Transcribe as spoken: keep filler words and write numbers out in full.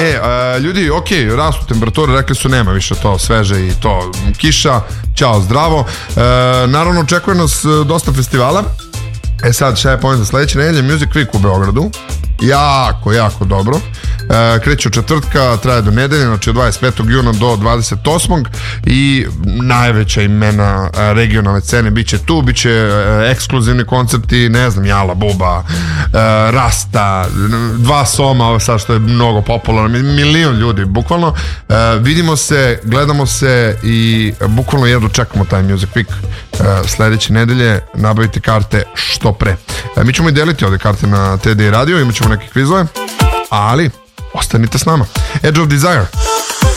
E, a, ljudi, ok, rastu temperature, rekli su nema više to sveže i to kiša, ćao, zdravo. E, naravno, očekuje nas dosta festivala. E sad, šta je point za sledeće nedelje? Music Week u Beogradu. Jako, jako dobro. E, kreće od četvrtka, traje do nedelje, znači od dvadeset petog juna do dvadeset osmog i najveća imena regionalne scene biće tu, biće e, ekskluzivni koncerti, ne znam, Jala, Buba, e, Rasta, dva Soma, ovo sad što je mnogo popularno, milion ljudi, bukvalno. E, vidimo se, gledamo se i bukvalno jedno čekamo taj Music Week e, sledeće nedelje. Nabavite karte što pre. E, mi ćemo i deliti ovde karte na T D Radio, imat ćemo neke kvizove, ali ostanite s nama. Edge of Desire.